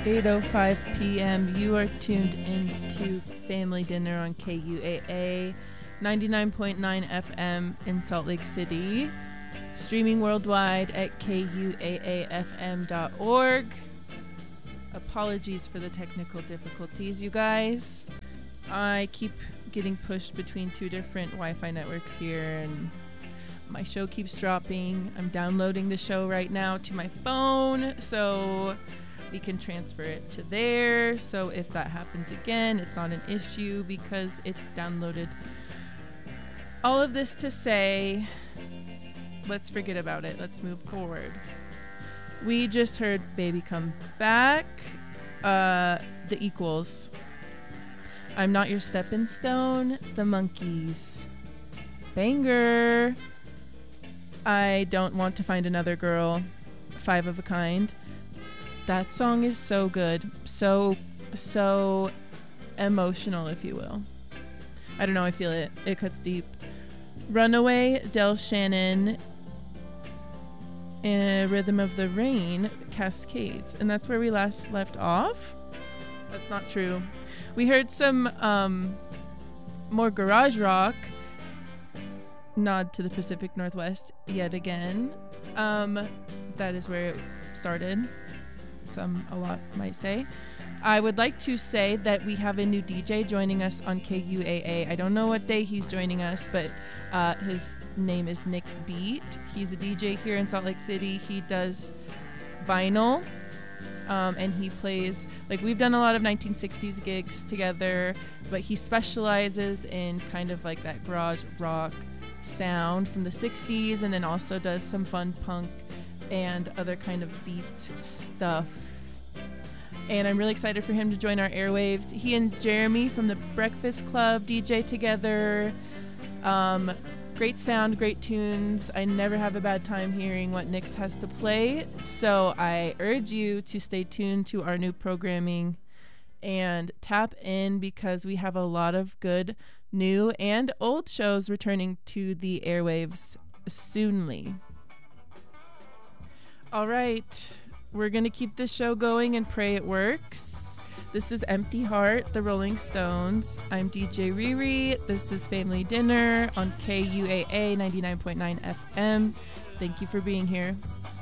8:05 p.m. You are tuned into Family Dinner on KUAA 99.9 FM in Salt Lake City, streaming worldwide at kuaafm.org. Apologies for the technical difficulties, you guys. I keep getting pushed between two different Wi-Fi networks here, and my show keeps dropping. I'm downloading the show right now to my phone, so we can transfer it to there. So if that happens again, it's not an issue because it's downloaded. All of this to say, let's forget about it. Let's move forward. We just heard Baby Come Back, The Equals. I'm Not Your Stepping Stone, The Monkees. Banger. I Don't Want to Find Another Girl, Five of a Kind. That song is so good. So emotional, if you will. I don't know, I feel it. It cuts deep. Runaway, Del Shannon, and Rhythm of the Rain, Cascades. And that's where we last left off. That's not true. We heard some more garage rock. Nod to the Pacific Northwest yet again. That is where it started. A lot might say. I would like to say that we have a new DJ joining us on KUAA. I don't know what day he's joining us, but his name is Nick's Beat. He's a DJ here in Salt Lake City. He does vinyl, and he plays, like, we've done a lot of 1960s gigs together, but he specializes in kind of like that garage rock sound from the 60s, and then also does some fun punk and other kind of beat stuff. And I'm really excited for him to join our airwaves. He and Jeremy from the Breakfast Club DJ together. Great sound, great tunes. I never have a bad time hearing what Nix has to play. So I urge you to stay tuned to our new programming and tap in, because we have a lot of good new and old shows returning to the airwaves soonly. All right, we're going to keep this show going and pray it works. This is Empty Heart, the Rolling Stones. I'm DJ Riri. This is Family Dinner on KUAA 99.9 FM. Thank you for being here.